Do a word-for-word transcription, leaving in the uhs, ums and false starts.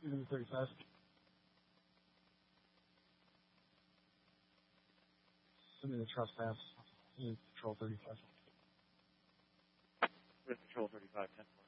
Unit thirty-five. Sending the trespass. Unit Patrol thirty-five. With Patrol thirty-five, ten four.